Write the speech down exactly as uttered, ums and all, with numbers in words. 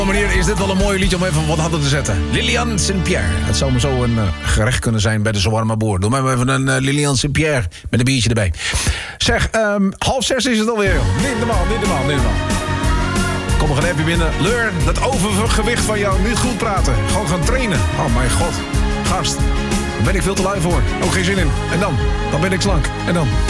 Meneer, is dit wel een mooi liedje om even wat harder te zetten? Lilian Saint-Pierre. Het zou maar zo een uh, gerecht kunnen zijn bij de Shawarma Boer. Doe maar even een uh, Lilian Saint-Pierre met een biertje erbij. Zeg, um, half zes is het alweer. Niet normaal, niet normaal, niet normaal. Kom nog een appje binnen. Leur, dat overgewicht van jou niet goed praten. Gewoon gaan trainen. Oh mijn god. Gast, daar ben ik veel te lui voor. Ook geen zin in. En dan? Dan ben ik slank. En dan?